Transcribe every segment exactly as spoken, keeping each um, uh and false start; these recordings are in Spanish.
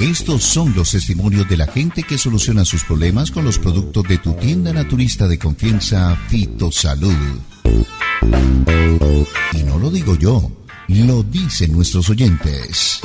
Estos son los testimonios de la gente que soluciona sus problemas con los productos de tu tienda naturista de confianza, Fitosalud. Y no lo digo yo, lo dicen nuestros oyentes.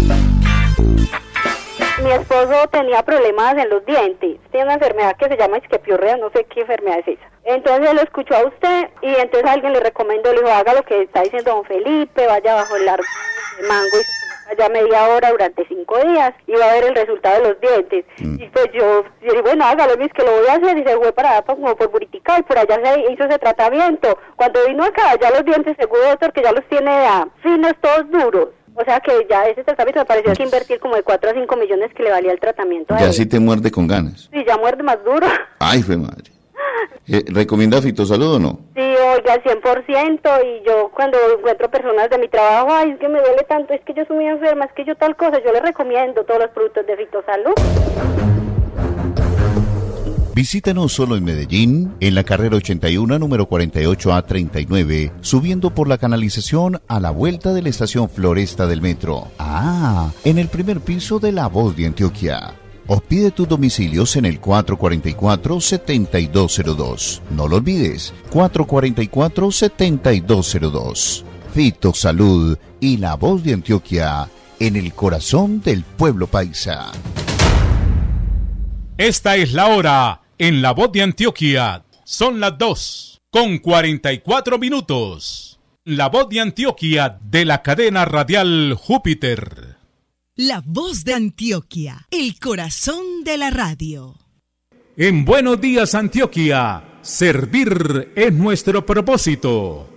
Mi esposo tenía problemas en los dientes. Tiene una enfermedad que se llama isquiopiorrea, no sé qué enfermedad es esa. Entonces lo escuchó a usted y entonces alguien le recomendó, le dijo, haga lo que está diciendo don Felipe, vaya bajo el árbol de mango y se allá media hora durante cinco días y va a ver el resultado de los dientes. Mm. Y pues yo, yo dije, bueno, hágalo, mis que lo voy a hacer, y se fue para allá como por Buritica y por allá se hizo ese tratamiento. Cuando vino acá, ya los dientes, seguro doctor, que ya los tiene ya finos, todos duros. O sea que ya ese tratamiento me pareció que invertir como de cuatro a cinco millones que le valía el tratamiento a Ya él. sí te muerde con ganas. Sí, ya muerde más duro. Ay, fue madre. Eh, ¿Recomienda Fitosalud o no? Sí, oiga, cien por ciento, y yo cuando encuentro personas de mi trabajo, ay, es que me duele tanto, es que yo soy muy enferma, es que yo tal cosa, yo les recomiendo todos los productos de Fitosalud. Visítanos solo en Medellín, en la carrera ochenta y uno, número cuarenta y ocho A treinta y nueve, subiendo por la canalización a la vuelta de la estación Floresta del metro. Ah, en el primer piso de La Voz de Antioquia. O pide tus domicilios en el cuatro cuatro cuatro, siete dos cero dos. No lo olvides, cuatro cuatro cuatro, siete dos cero dos. Fitosalud y La Voz de Antioquia, en el corazón del pueblo paisa. Esta es la hora en La Voz de Antioquia. Son las dos con cuarenta y cuatro minutos. La Voz de Antioquia de la cadena radial Júpiter. La Voz de Antioquia, el corazón de la radio. En Buenos Días Antioquia, servir es nuestro propósito.